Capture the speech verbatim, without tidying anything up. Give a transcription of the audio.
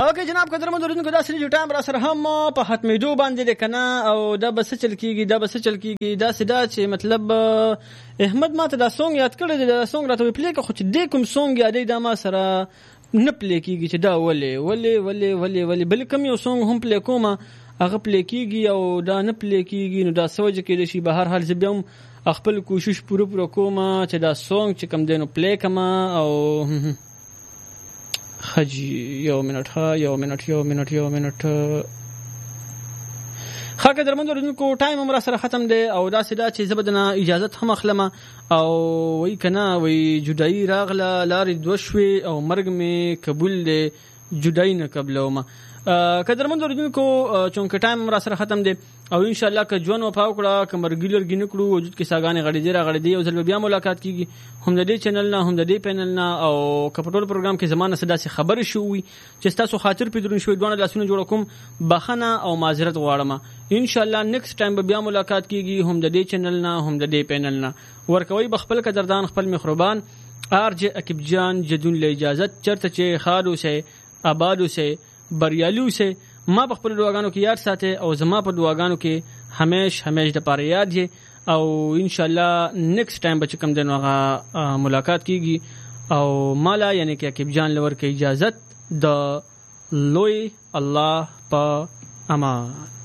اوکې جناب قدرمن اوریدونکو دا سړي جو ټایم را سره هم په ختمېدو باندې دی کنه او دا بس چل کیږي دا بس چل کیږي دا سدا چې مطلب احمد ماته دا سونګ یاد کړی دی دا سونګ راته پلی که خو چې دې کوم سونګ یادې دا ما سره نه پلی کیږي چې دا ولې ولې ولې ولې ولې بل کوم یو سونګ هم پلی کوم هغه پلی کیږي او دا نه پلی کیږي نو دا سوجه کې شي به هر حال زه بیا خپل کوشش پوره پوره کوم چې دا سونګ چې کم دینو پلی کما او خجی یو منټ ها یو منټ یو منټ یو منټ خاکه درمند ورونکو ټایم هم را سره ختم دی او دا سدا چې زبدنه اجازه هم اخلم او وای کنه وای جدای راغله لارې دوشوي او مرګ می قبول دی جدای نه قبلوم قدرمند ورونکو چونکه ټایم را سره ختم دی او ان شاء الله که جون وفاو کړه که مرګلر ګینه کړو وجود کې ساګانې غړي دی را غړي دی او ځل بیا ملاقات کیږي هم د دې چینل نه هم د دې پینل نه او کپټول پروګرام کې زمانه صدا سي خبر شوې چې تاسو خاطر پیدرون شوې دوه لاسونه جوړ کوم بخنه او معذرت غواړم ان شاء الله نیکسټ ټایم بیا ملاقات کیږي هم د دې چینل نه هم د دې پینل نه ورکوي بخپل قدردان خپل مخربان ار جه اکب جان جدون له اجازه چرته چې خالو سه آبادو سه بریالو سه ما په خپل دعاګانو کې یاد ساتي او زما په دعاګانو کې همیش همیش د پاره یاد یې او ان شاء الله نیکسټ ټایم به کوم دنو هغه ملاقات کیږي او مالا یعنی کې اکب جان لور کې اجازه د لوی الله په امان.